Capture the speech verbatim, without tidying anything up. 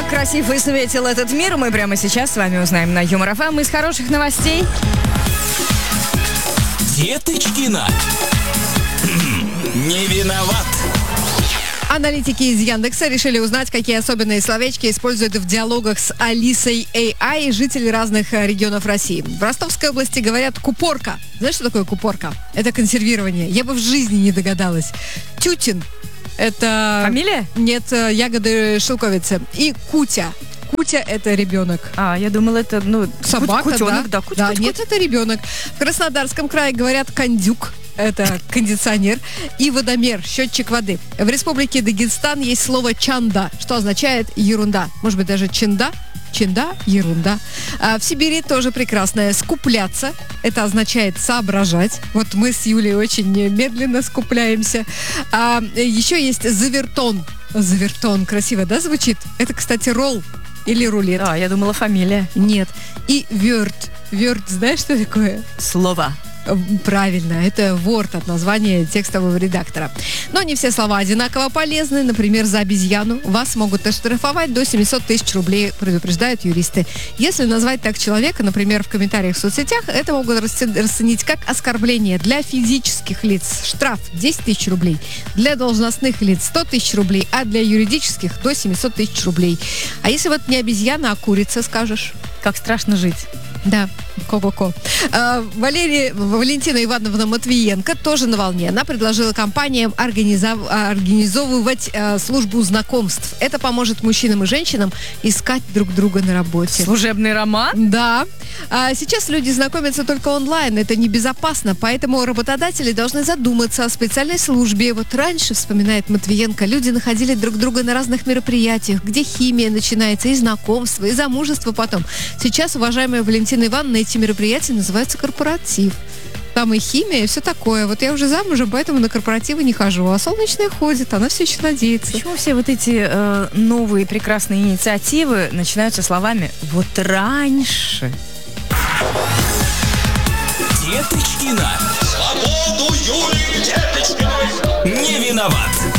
Как красив и светил этот мир, мы прямо сейчас с вами узнаем на Юмор эф эм. Из хороших новостей. Деточкина. Не виноват. Аналитики из Яндекса решили узнать, какие особенные словечки используют в диалогах с Алисой эй ай жители разных регионов России. В Ростовской области говорят «купорка». Знаешь, что такое купорка? Это консервирование. Я бы в жизни не догадалась. Тютин. Это... Фамилия? Нет, ягоды шелковицы. И Кутя. Кутя – это ребенок. А, я думала, это, ну, собака, кутенок, да. да, куть, да куть, нет, куть. это ребенок. В Краснодарском крае говорят «кондюк». Это кондиционер. И водомер, счетчик воды. В республике Дагестан есть слово «чанда», что означает ерунда. Может быть, даже «чында». Чында – ерунда. А в Сибири тоже прекрасное «скупляться». Это означает «соображать». Вот мы с Юлей очень медленно скупляемся. А еще есть «завертон». Завертон. Красиво, да, звучит? Это, кстати, ролл или рулет. А, я думала, фамилия. Нет. И «вёрт». «Вёрт» знаешь, что такое? Слово. Правильно, это Word от названия текстового редактора. Но не все слова одинаково полезны. Например, за обезьяну вас могут оштрафовать до семьсот тысяч рублей, предупреждают юристы. Если назвать так человека, например, в комментариях в соцсетях, это могут расценить как оскорбление. Для физических лиц штраф десять тысяч рублей, для должностных лиц сто тысяч рублей, а для юридических до семьсот тысяч рублей. А если вот не обезьяна, а курица, скажешь? Как страшно жить. Да, ко-ко-ко. А, Валерия, Валентина Ивановна Матвиенко тоже на волне. Она предложила компаниям организов, организовывать а, службу знакомств. Это поможет мужчинам и женщинам искать друг друга на работе. Служебный роман? Да. А сейчас люди знакомятся только онлайн. Это небезопасно, поэтому работодатели должны задуматься о специальной службе. Вот раньше, вспоминает Матвиенко, люди находили друг друга на разных мероприятиях, где химия начинается, и знакомство, и замужество потом. Сейчас, уважаемая Валентина Ивановна, эти мероприятия называются корпоратив. Там и химия, и все такое. Вот я уже замужем, поэтому на корпоративы не хожу. А солнечная ходит, она все еще надеется. Почему все вот эти э, новые прекрасные инициативы начинаются словами «вот раньше»? Деточкина. Свободу Юлии Деточкиной. Не виноват.